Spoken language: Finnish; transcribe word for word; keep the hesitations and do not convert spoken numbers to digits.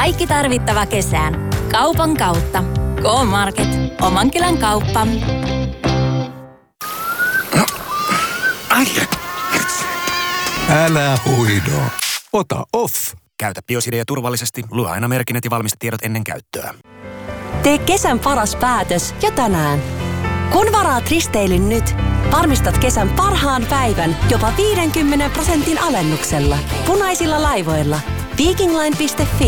Kaikki tarvittava kesään. Kaupan kautta. K-Market. Oman kylän kauppa. Älä huido. Ota off. Käytä Biosidea turvallisesti. Lue aina merkinnät ja valmistetiedot ennen käyttöä. Tee kesän paras päätös jo tänään. Kun varaat risteilyn nyt, varmistat kesän parhaan päivän jopa viidenkymmenen prosentin alennuksella. Punaisilla laivoilla. Vikingline piste fi